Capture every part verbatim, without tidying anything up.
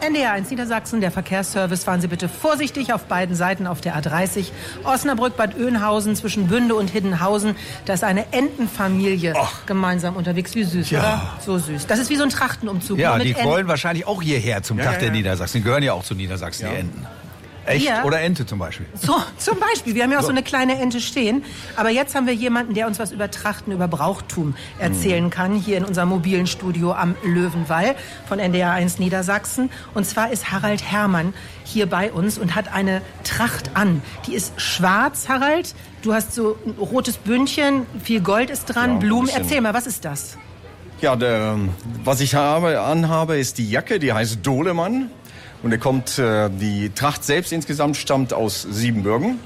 N D R eins Niedersachsen, der Verkehrsservice. Fahren Sie bitte vorsichtig auf beiden Seiten auf der A dreißig. Osnabrück, Bad Oeynhausen, zwischen Bünde und Hiddenhausen. Da ist eine Entenfamilie Ach. gemeinsam unterwegs. Wie süß, Ja. oder? So süß. Das ist wie so ein Trachtenumzug. Ja, nur mit die Enten. wollen wahrscheinlich auch hierher zum Ja, Tag ja, der ja. Niedersachsen. Die gehören ja auch zu Niedersachsen, Ja. die Enten. Echt? Ja. Oder Ente zum Beispiel. So, zum Beispiel. Wir haben ja auch so eine kleine Ente stehen. Aber jetzt haben wir jemanden, der uns was über Trachten, über Brauchtum erzählen kann. Hier in unserem mobilen Studio am Löwenwall von N D R eins Niedersachsen. Und zwar ist Harald Herrmann hier bei uns und hat eine Tracht an. Die ist schwarz, Harald. Du hast so ein rotes Bündchen, viel Gold ist dran, Ja, ein Blumen. bisschen. Erzähl mal, was ist das? Ja, der, was ich habe, anhabe, ist die Jacke, die heißt Dolemann. Und er kommt, äh, die Tracht selbst insgesamt stammt aus Siebenbürgen,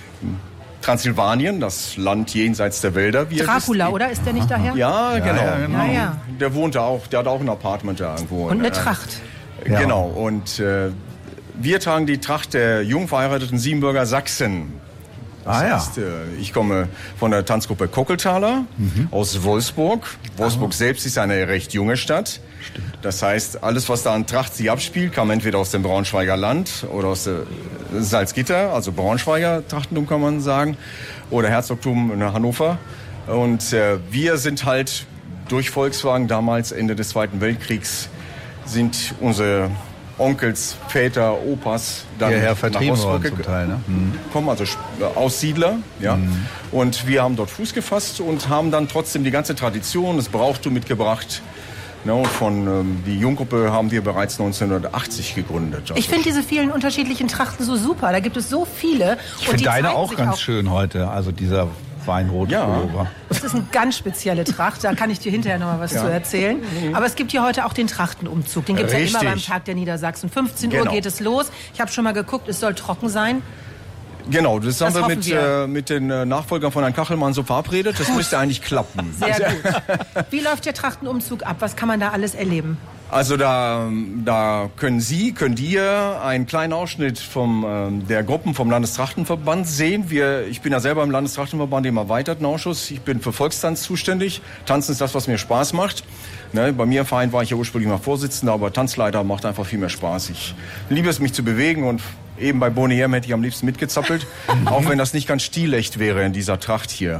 Transsilvanien, das Land jenseits der Wälder. Wie es Dracula, ist. oder? Ist der nicht daher? Ja, genau. ja, genau. Ja, ja. Der wohnt da auch, der hat auch ein Apartment da irgendwo. Und eine Äh, Tracht. Ja. Genau. Und äh, wir tragen die Tracht der jung verheirateten Siebenbürger Sachsen. Das Ah ja. heißt, äh, ich komme von der Tanzgruppe Kockeltaler aus Wolfsburg. Wolfsburg selbst ist eine recht junge Stadt. Das heißt, alles, was da an Tracht sich abspielt, kam entweder aus dem Braunschweiger Land oder aus der Salzgitter, also Braunschweiger Trachtentum kann man sagen, oder Herzogtum in Hannover. Und äh, wir sind halt durch Volkswagen damals Ende des Zweiten Weltkriegs sind unsere Onkels, Väter, Opas dann Hierher nach vertrieben Wolfsburg worden zum ge- Teil, ne? Mhm. kommen, also äh, Aussiedler, ja. Und wir haben dort Fuß gefasst und haben dann trotzdem die ganze Tradition, das Brauchtum mitgebracht. Ja, und von ähm, die Junggruppe haben wir bereits neunzehnhundertachtzig gegründet. Also Ich finde diese vielen unterschiedlichen Trachten so super. Da gibt es so viele. Ich Und finde die deine zeigen auch sich ganz schön heute. Also dieser weinrote Ja. Pullover. Das ist eine ganz spezielle Tracht, da kann ich dir hinterher noch mal was Ja. zu erzählen. Aber es gibt hier heute auch den Trachtenumzug. Den gibt es ja Richtig. immer beim Tag der Niedersachsen. fünfzehn Uhr Genau. geht es los. Ich habe schon mal geguckt, es soll trocken sein. Genau, das, haben wir hoffen mit, wir. Äh, mit den äh, Nachfolgern von Herrn Kachelmann so verabredet. Das müsste eigentlich klappen. Sehr gut. Wie läuft der Trachtenumzug ab? Was kann man da alles erleben? Also da, da können Sie, könnt ihr einen kleinen Ausschnitt vom, ähm, der Gruppen vom Landestrachtenverband sehen. Wir, ich bin ja selber im Landestrachtenverband im erweiterten Ausschuss. Ich bin für Volkstanz zuständig. Tanzen ist das, was mir Spaß macht. Ne, bei mir im Verein war ich ja ursprünglich mal Vorsitzender, aber Tanzleiter macht einfach viel mehr Spaß. Ich liebe es, mich zu bewegen und eben bei Boney M hätte ich am liebsten mitgezappelt, auch wenn das nicht ganz stilecht wäre in dieser Tracht hier.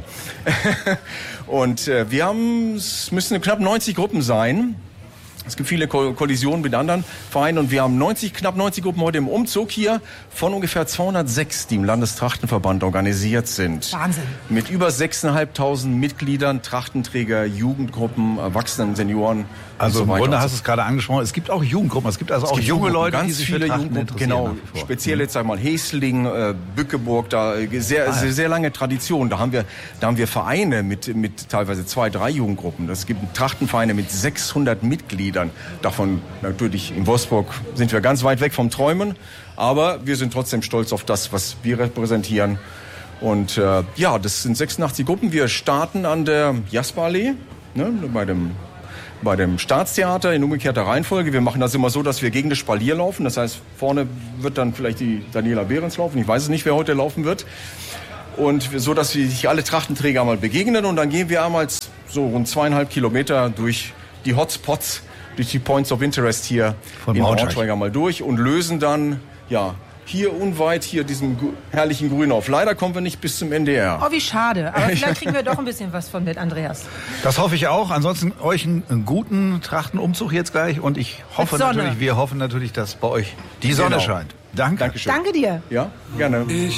Und äh, wir haben, es müssen knapp neunzig Gruppen sein. Es gibt viele Ko- Kollisionen mit anderen Vereinen und wir haben neunzig, knapp neunzig Gruppen heute im Umzug hier von ungefähr zweihundertsechs, die im Landestrachtenverband organisiert sind. Wahnsinn. Mit über sechstausendfünfhundert Mitgliedern, Trachtenträger, Jugendgruppen, Erwachsenen, Senioren. Also und im so weiter Grunde und so hast du es gerade angesprochen. Es gibt auch Jugendgruppen. Es gibt also es auch gibt junge Jugendgruppen, Leute, ganz die sich für viele Trachten Jugendgruppen, interessieren. genau. nach wie vor. Speziell jetzt einmal Hesling, äh, Bückeburg, da äh, sehr, sehr, sehr lange Tradition. Da haben wir, da haben wir Vereine mit, mit teilweise zwei, drei Jugendgruppen. Es gibt Trachtenvereine mit sechshundert Mitgliedern. Davon natürlich in Wolfsburg sind wir ganz weit weg vom Träumen, aber wir sind trotzdem stolz auf das, was wir repräsentieren. Und äh, ja, das sind sechsundachtzig Gruppen. Wir starten an der Jasperallee, ne, bei dem bei dem Staatstheater in umgekehrter Reihenfolge. Wir machen das immer so, dass wir gegen das Spalier laufen. Das heißt, vorne wird dann vielleicht die Daniela Behrens laufen. Ich weiß es nicht, wer heute laufen wird. Und so, dass sich alle Trachtenträger einmal begegnen. Und dann gehen wir einmal so rund zweieinhalb Kilometer durch die Hotspots, durch die Points of Interest hier Von in Braunschweig. Braunschweig einmal durch und lösen dann, ja, hier unweit, hier diesen gu- herrlichen Grün auf. Leider kommen wir nicht bis zum N D R. Oh, wie schade. Aber vielleicht kriegen wir doch ein bisschen was von mit, Andreas. Das hoffe ich auch. Ansonsten euch einen, einen guten Trachtenumzug jetzt gleich. Und ich hoffe Mit Sonne. natürlich, wir hoffen natürlich, dass bei euch die Sonne Genau. scheint. Danke. Dankeschön. Danke dir. Ja, gerne.